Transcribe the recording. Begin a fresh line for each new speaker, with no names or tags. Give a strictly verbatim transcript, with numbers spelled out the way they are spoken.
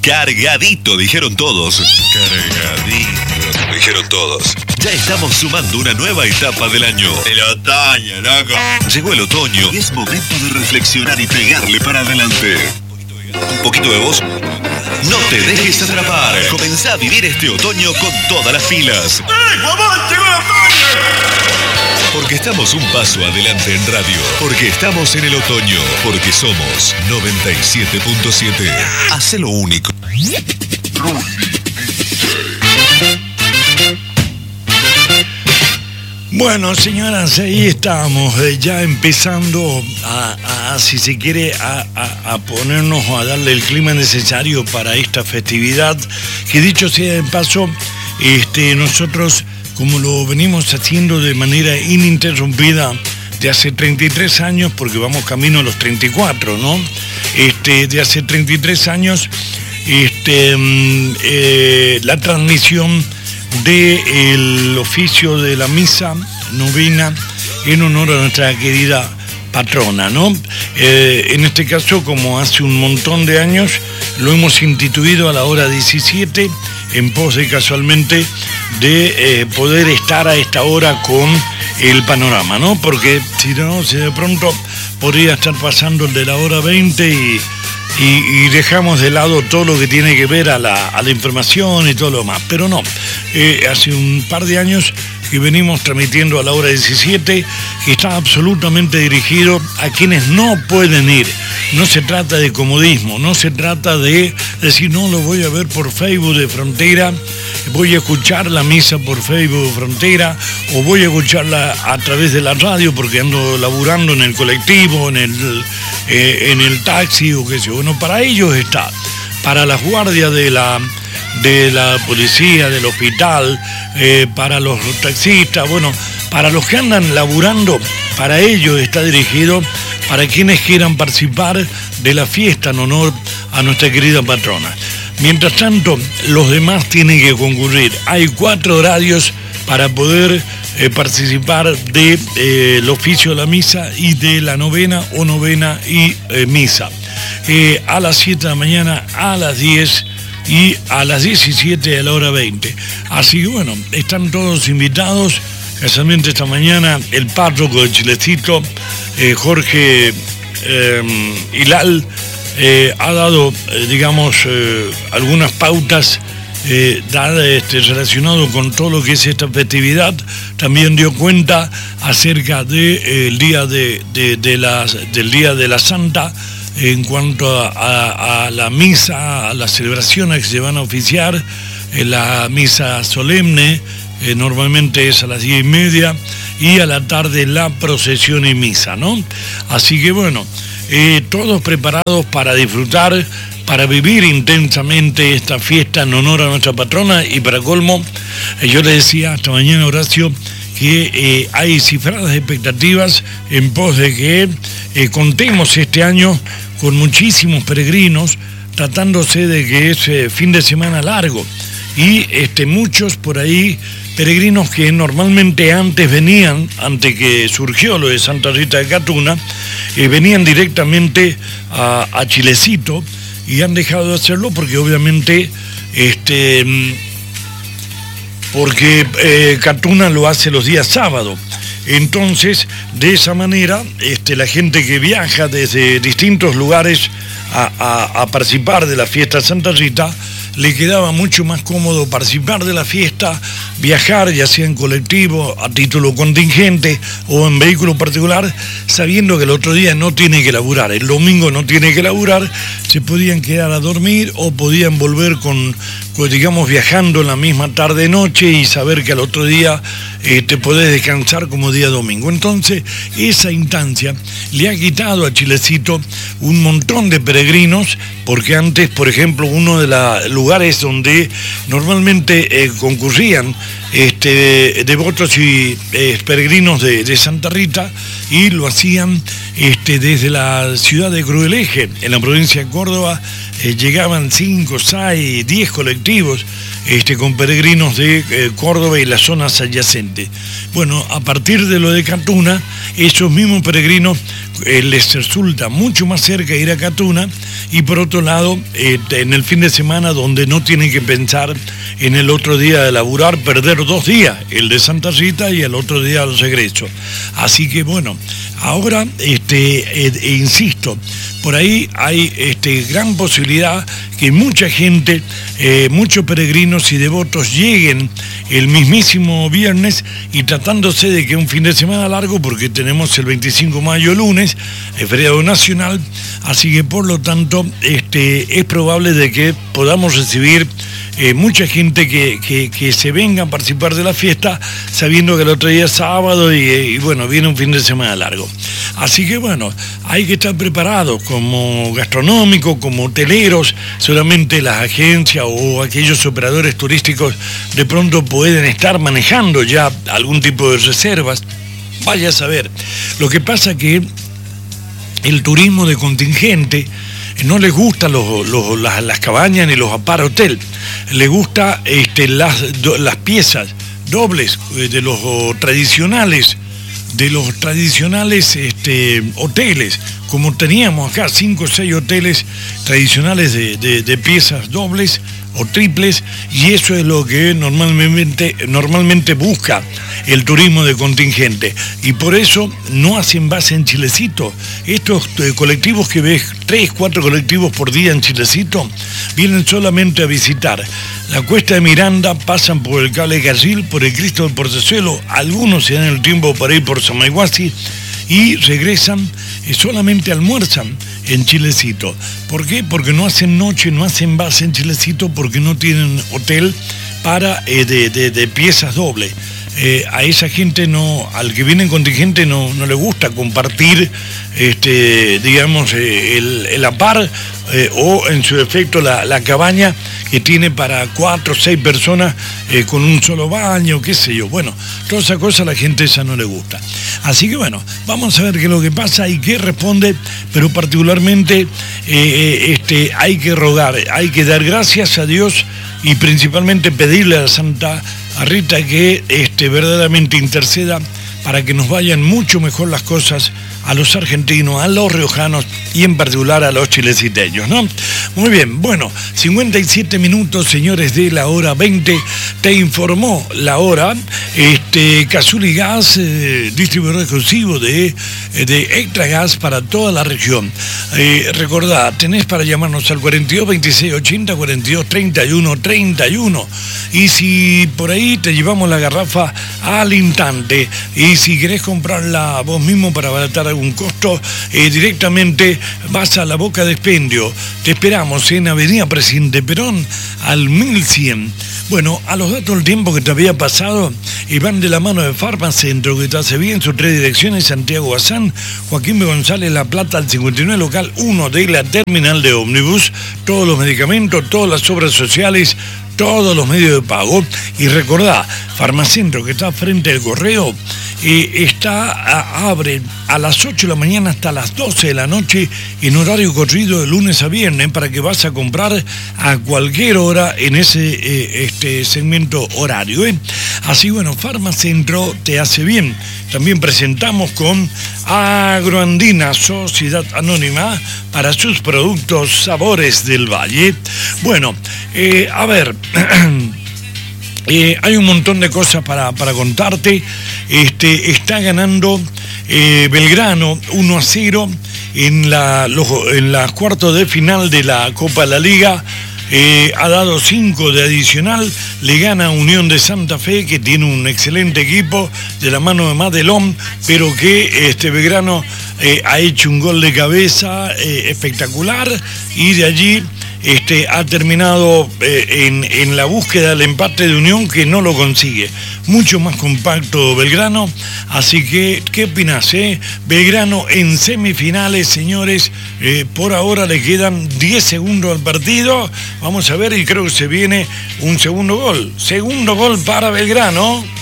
Cargadito, dijeron todos. Cargadito, dijeron todos. Ya estamos sumando una nueva etapa del año.
El otoño, loco.
Llegó el otoño y es momento de reflexionar y pegarle para adelante. Un poquito de voz. No te dejes atrapar. Comenzá a vivir este otoño con todas las pilas.
¡Ey, huevón! ¡Llegó el otoño!
Porque estamos un paso adelante en radio. Porque estamos en el otoño. Porque somos noventa y siete punto siete. Hace lo único.
Bueno, señoras, ahí estamos, eh, ya empezando a, a si se quiere, a, a, a ponernos o a darle el clima necesario para esta festividad, que dicho sea de paso, este, nosotros, como lo venimos haciendo de manera ininterrumpida de hace treinta y tres años, porque vamos camino a los treinta y cuatro, ¿no? Este, de hace treinta y tres años, este, eh, la transmisión del oficio de la misa novena en honor a nuestra querida patrona, ¿no? Eh, en este caso, como hace un montón de años, lo hemos instituido a la hora diecisiete, en pos de casualmente de eh, poder estar a esta hora con el panorama, ¿no? Porque si no, si de pronto podría estar pasando el de la hora veinte y... Y, y dejamos de lado todo lo que tiene que ver a la, a la información y todo lo demás. Pero no, eh, hace un par de años que venimos transmitiendo a la hora diecisiete, que está absolutamente dirigido a quienes no pueden ir. No se trata de comodismo, no se trata de decir, no, lo voy a ver por Facebook de Frontera, voy a escuchar la misa por Facebook de Frontera, o voy a escucharla a través de la radio porque ando laburando en el colectivo, en el, eh, en el taxi o qué sé yo. Bueno, para ellos está, para las guardias de la, de la policía, del hospital, eh, para los taxistas, bueno, para los que andan laburando, para ellos está dirigido, para quienes quieran participar de la fiesta en honor a nuestra querida patrona. Mientras tanto, los demás tienen que concurrir. Hay cuatro horarios para poder eh, participar del de, eh, oficio de la misa y de la novena o novena y eh, misa. Eh, a las siete de la mañana, a las diez y a las diecisiete a la hora veinte. Así que bueno, están todos invitados. Casualmente esta mañana el párroco de Chilecito, eh, Jorge eh, Hilal, eh, ha dado, eh, digamos, eh, algunas pautas eh, dadas, este, relacionado con todo lo que es esta festividad. También dio cuenta acerca del de, eh, día de, de, de las, del Día de la Santa, en cuanto a, a, a la misa, a las celebraciones que se van a oficiar, eh, la misa solemne, eh, normalmente es a las diez y media, y a la tarde la procesión y misa, ¿no? Así que bueno, eh, todos preparados para disfrutar, para vivir intensamente esta fiesta en honor a nuestra patrona, y para colmo, eh, yo le decía esta mañana, Horacio, que eh, hay cifradas expectativas en pos de que eh, contemos este año con muchísimos peregrinos, tratándose de que es eh, fin de semana largo, y este, muchos por ahí peregrinos que normalmente antes venían, antes que surgió lo de Santa Rita de Catuna, eh, venían directamente a, a Chilecito, y han dejado de hacerlo porque obviamente este porque eh, Catuna lo hace los días sábados. Entonces, de esa manera, este, la gente que viaja desde distintos lugares a, a, a participar de la fiesta de Santa Rita, le quedaba mucho más cómodo participar de la fiesta, viajar ya sea en colectivo, a título contingente o en vehículo particular, sabiendo que el otro día no tiene que laburar, el domingo no tiene que laburar, se podían quedar a dormir o podían volver con, pues, digamos, viajando en la misma tarde-noche y saber que al otro día eh, te podés descansar como día domingo. Entonces, esa instancia le ha quitado a Chilecito un montón de peregrinos, porque antes, por ejemplo, uno de los lugares donde normalmente eh, concurrían este, devotos y eh, peregrinos de, de Santa Rita, y lo hacían este, desde la ciudad de Crueleje, en la provincia de Córdoba. Eh, llegaban cinco, seis, diez colectivos este, con peregrinos de eh, Córdoba y las zonas adyacentes. Bueno, a partir de lo de Catuna, esos mismos peregrinos eh, les resulta mucho más cerca ir a Catuna, y por otro lado, eh, en el fin de semana, donde no tienen que pensar en el otro día de laburar, perder dos días, el de Santa Rita y el otro día los egresos. Así que bueno, ahora, este, eh, eh, insisto, por ahí hay este, gran posibilidad que mucha gente, eh, muchos peregrinos y devotos lleguen el mismísimo viernes, y tratándose de que un fin de semana largo, porque tenemos el veinticinco de mayo lunes, el feriado nacional, así que por lo tanto este, es probable de que podamos recibir Eh, mucha gente que, que, que se venga a participar de la fiesta, sabiendo que el otro día es sábado y, y bueno, viene un fin de semana largo. Así que bueno, hay que estar preparados como gastronómicos, como hoteleros. Solamente las agencias o aquellos operadores turísticos de pronto pueden estar manejando ya algún tipo de reservas. Vaya a saber. Lo que pasa que el turismo de contingente no les gustan los, los, las, las cabañas ni los apart hotel, les gusta este, las, do, las piezas dobles de los tradicionales, de los tradicionales este, hoteles, como teníamos acá cinco o seis hoteles tradicionales de, de, de piezas dobles o triples, y eso es lo que normalmente, normalmente busca el turismo de contingente, y por eso no hacen base en Chilecito. Estos eh, colectivos que ves, tres, cuatro colectivos por día en Chilecito, vienen solamente a visitar la Cuesta de Miranda, pasan por el Cable Carril, por el Cristo del Portezuelo, algunos se dan el tiempo para ir por Samaiguasi y regresan, y solamente almuerzan en Chilecito. ¿Por qué? Porque no hacen noche, no hacen base en Chilecito, porque no tienen hotel para eh, de, de, de piezas dobles. Eh, a esa gente no, al que viene en contingente no, no le gusta compartir, este, digamos, eh, el, el apar eh, o en su defecto la, la cabaña que tiene para cuatro o seis personas eh, con un solo baño, qué sé yo. Bueno, toda esa cosa a la gente esa no le gusta. Así que bueno, vamos a ver qué es lo que pasa y qué responde, pero particularmente eh, este, hay que rogar, hay que dar gracias a Dios y principalmente pedirle a Santa Rita que este, verdaderamente interceda para que nos vayan mucho mejor las cosas a los argentinos, a los riojanos y en particular a los chileciteños, ¿no? Muy bien, bueno, cincuenta y siete minutos, señores, de la hora veinte, te informó la hora, este, Cazuli Gas, eh, distribuidor exclusivo de, de Extra Gas para toda la región. Eh, recordá, tenés para llamarnos al cuarenta y dos, veintiséis, ochenta, cuarenta y dos, treinta y uno, treinta y uno, y si por ahí te llevamos la garrafa al instante, y si querés comprarla vos mismo para abaratar algún costo, eh, directamente vas a la Boca de Expendio. Te esperamos en Avenida Presidente Perón al mil cien. Bueno, a los datos del tiempo que te había pasado, y van de la mano de Farmacentro, que te hace bien, sus tres direcciones: Santiago Bazán, Joaquín B. González La Plata, al cincuenta y nueve, local uno de la terminal de ómnibus. Todos los medicamentos, todas las obras sociales, todos los medios de pago. Y recordá, Farmacentro, que está frente al correo, eh, está a, abre a las ocho de la mañana hasta las doce de la noche en horario corrido de lunes a viernes, para que vas a comprar a cualquier hora en ese eh, este segmento horario, ¿eh? Así bueno, Farmacentro te hace bien. También presentamos con Agroandina, Sociedad Anónima, para sus productos Sabores del Valle. Bueno, eh, a ver, eh, hay un montón de cosas para, para contarte. Este, está ganando eh, Belgrano uno a cero en la, los, en las cuartos de final de la Copa de la Liga. Eh, ha dado cinco de adicional, le gana Unión de Santa Fe, que tiene un excelente equipo de la mano de Madelón, pero que este Belgrano eh, ha hecho un gol de cabeza eh, espectacular, y de allí este, ha terminado eh, en, en la búsqueda del empate de Unión, que no lo consigue. Mucho más compacto Belgrano, así que, ¿qué opinás? Eh? Belgrano en semifinales, señores, eh, por ahora le quedan diez segundos al partido, vamos a ver, y creo que se viene un segundo gol, segundo gol para Belgrano.